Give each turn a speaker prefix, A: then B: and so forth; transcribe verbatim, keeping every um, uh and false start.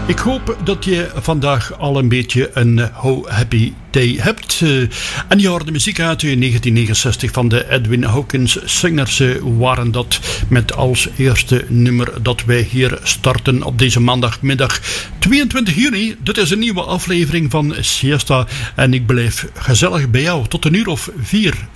A: Ik hoop dat je vandaag al een beetje een How Happy Day hebt. Uh, en je hoorde de muziek uit negentien negenenzestig van de Edwin Hawkins Singers waren dat, met als eerste nummer dat wij hier starten op deze maandagmiddag tweeëntwintig juni. Dit is een nieuwe aflevering van Siesta en ik blijf gezellig bij jou tot een uur of vier,